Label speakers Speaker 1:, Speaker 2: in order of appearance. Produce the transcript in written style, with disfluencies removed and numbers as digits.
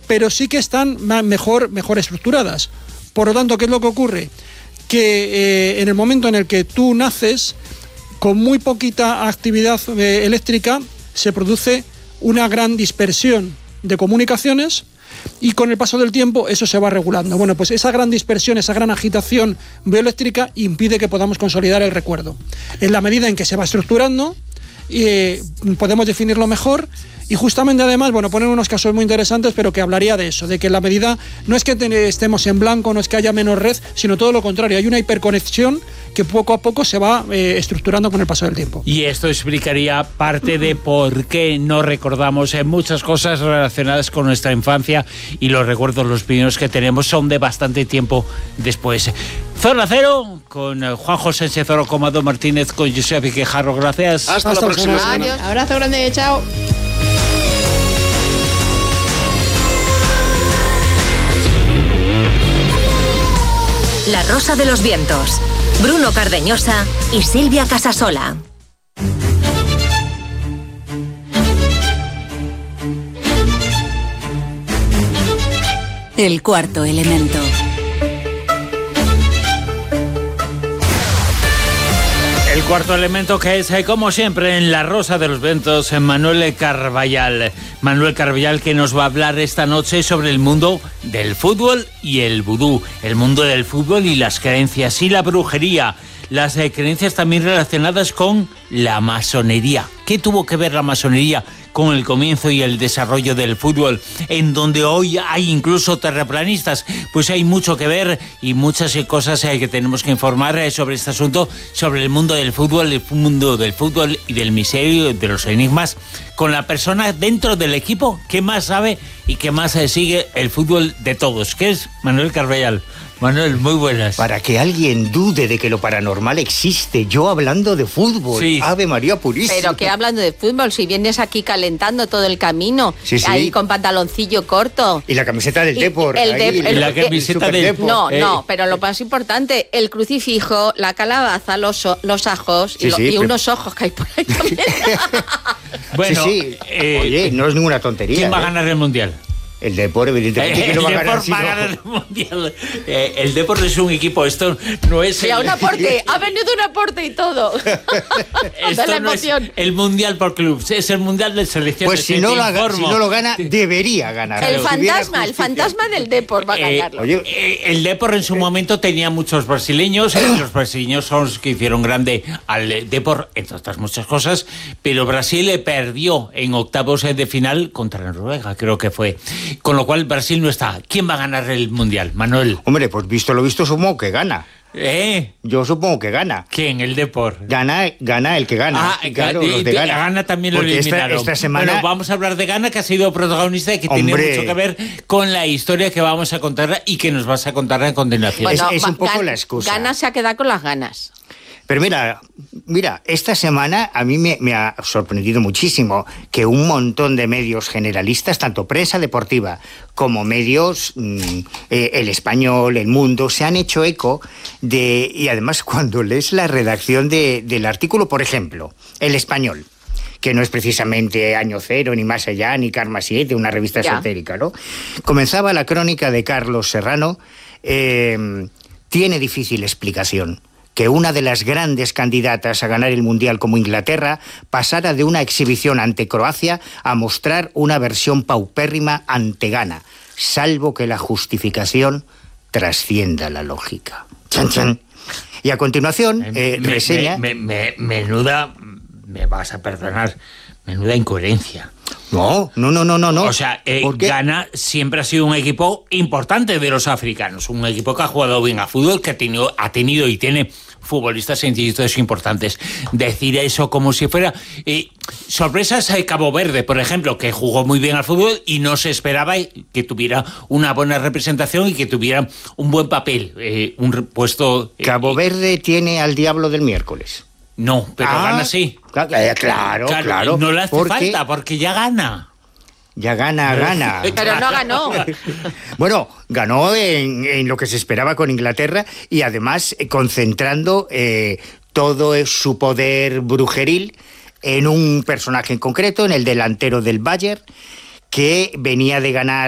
Speaker 1: pero sí que están mejor estructuradas. Por lo tanto, ¿qué es lo que ocurre? Que en el momento en el que tú naces, con muy poquita actividad eléctrica, se produce una gran dispersión de comunicaciones, y con el paso del tiempo eso se va regulando. Bueno, pues esa gran dispersión, esa gran agitación bioeléctrica impide que podamos consolidar el recuerdo. En la medida en que se va estructurando, podemos definirlo mejor. Y justamente además, ponen unos casos muy interesantes, pero que hablaría de eso, de que en la medida no es que estemos en blanco, no es que haya menos red, sino todo lo contrario, hay una hiperconexión que poco a poco se va estructurando con el paso del tiempo.
Speaker 2: Y esto explicaría parte de por qué no recordamos muchas cosas relacionadas con nuestra infancia, y los recuerdos, los primeros que tenemos, son de bastante tiempo después. Zona Cero, con Juan José Sánchez, Comado Martínez, con Josep Quejarro, gracias.
Speaker 3: Hasta la próxima semana.
Speaker 4: Adiós. Abrazo grande, chao.
Speaker 5: La Rosa de los Vientos, Bruno Cardeñosa y Silvia Casasola. El cuarto elemento.
Speaker 2: El cuarto elemento, que es, como siempre, en La Rosa de los Vientos, Manuel Carballal. Manuel Carballal, que nos va a hablar esta noche sobre el mundo del fútbol y el vudú. El mundo del fútbol y las creencias y la brujería. Las creencias también relacionadas con la masonería. ¿Qué tuvo que ver la masonería con el comienzo y el desarrollo del fútbol, en donde hoy hay incluso terraplanistas? Pues hay mucho que ver y muchas cosas que tenemos que informar sobre este asunto, sobre el mundo del fútbol y del misterio, de los enigmas, con la persona dentro del equipo que más sabe y que más sigue el fútbol de todos, que es Manuel Carballal. Manuel, muy buenas.
Speaker 6: Para que alguien dude de que lo paranormal existe, yo hablando de fútbol, sí. Ave María Purísima.
Speaker 4: Pero que hablando de fútbol, si vienes aquí calentando todo el camino, sí. Ahí con pantaloncillo corto.
Speaker 6: Y la camiseta del Depor.
Speaker 2: La camiseta del Depor.
Speaker 4: No, pero lo más importante, el crucifijo, la calabaza, los ajos y unos ojos que hay por ahí también.
Speaker 2: Bueno,
Speaker 6: sí. Oye, no es ninguna tontería.
Speaker 2: ¿Quién va a ganar el Mundial?
Speaker 6: El Depor, evidentemente, que no va a ganar.
Speaker 2: Va a ganar el Mundial. El Depor es un equipo, esto no es...
Speaker 4: un aporte, ha venido un aporte y todo.
Speaker 2: Esto la emoción. No es el Mundial por clubes, es el Mundial de selecciones.
Speaker 6: Pues si no lo gana, debería ganar.
Speaker 4: El fantasma del Depor va a ganarlo.
Speaker 2: El Depor en su momento tenía muchos brasileños, los brasileños son los que hicieron grande al Depor, entre otras muchas cosas, pero Brasil perdió en octavos de final contra Noruega, creo que fue. Con lo cual Brasil no está. ¿Quién va a ganar el Mundial, Manuel?
Speaker 6: Hombre, pues visto lo visto, supongo que gana. Yo supongo que gana.
Speaker 2: ¿Quién? ¿El Depor?
Speaker 6: Gana el que gana.
Speaker 2: Claro, los de Ghana. Ghana también lo eliminaron.
Speaker 6: Esta semana...
Speaker 2: Bueno, vamos a hablar de Ghana, que ha sido protagonista y que tiene mucho que ver con la historia que vamos a contar y que nos vas a contar a continuación.
Speaker 4: Bueno,
Speaker 6: es un poco la excusa.
Speaker 4: Ghana se ha quedado con las ganas.
Speaker 6: Pero mira, esta semana a mí me ha sorprendido muchísimo que un montón de medios generalistas, tanto prensa deportiva como medios, El Español, El Mundo, se han hecho eco de... Y además cuando lees la redacción del artículo, por ejemplo, El Español, que no es precisamente Año Cero, ni Más Allá, ni Karma 7, una revista esotérica, ¿no? Comenzaba la crónica de Carlos Serrano, tiene difícil explicación que una de las grandes candidatas a ganar el Mundial como Inglaterra pasara de una exhibición ante Croacia a mostrar una versión paupérrima ante Ghana, salvo que la justificación trascienda la lógica. Chan, chan. Y a continuación, reseña...
Speaker 2: Menuda, me vas a perdonar, menuda incoherencia.
Speaker 6: No.
Speaker 2: O sea, Ghana siempre ha sido un equipo importante de los africanos, un equipo que ha jugado bien a fútbol, que ha tenido y tiene futbolistas sencillitos importantes. Decir eso como si fuera... sorpresas a Cabo Verde, por ejemplo, que jugó muy bien al fútbol y no se esperaba que tuviera una buena representación y que tuviera un buen papel, un puesto...
Speaker 6: Cabo Verde tiene al Diablo del miércoles.
Speaker 2: No, pero Ghana sí.
Speaker 6: Claro.
Speaker 2: No le hace falta, porque ya gana.
Speaker 6: Ya gana.
Speaker 4: Pero no ganó.
Speaker 6: Bueno, ganó en lo que se esperaba con Inglaterra y además concentrando todo su poder brujeril en un personaje en concreto, en el delantero del Bayern, que venía de ganar